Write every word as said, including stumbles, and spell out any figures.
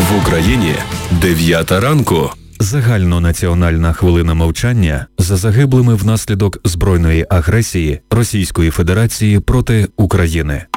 В Україні дев'ята ранку. Загальнонаціональна хвилина мовчання за загиблими внаслідок збройної агресії Російської Федерації проти України.